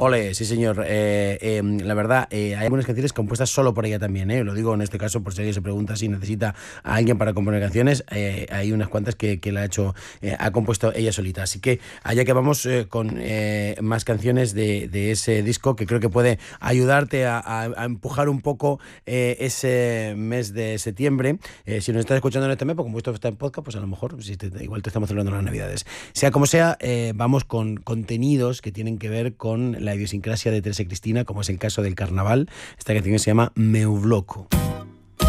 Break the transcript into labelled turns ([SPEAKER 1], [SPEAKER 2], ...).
[SPEAKER 1] Ole, sí señor. La verdad, hay algunas canciones compuestas solo por ella también, ¿eh? Lo digo en este caso por si alguien se pregunta si necesita a alguien para componer canciones. Hay unas cuantas que la ha hecho, ha compuesto ella solita. Así que allá que vamos con más canciones de ese disco que creo que puede ayudarte a empujar un poco ese mes de septiembre. Si nos estás escuchando en este mes, porque como esto está en podcast, pues a lo mejor igual te estamos celebrando las Navidades. Sea como sea, vamos con contenidos que tienen que ver con la idiosincrasia de Teresa Cristina, como es el caso del carnaval. Esta canción se llama Meu Bloco.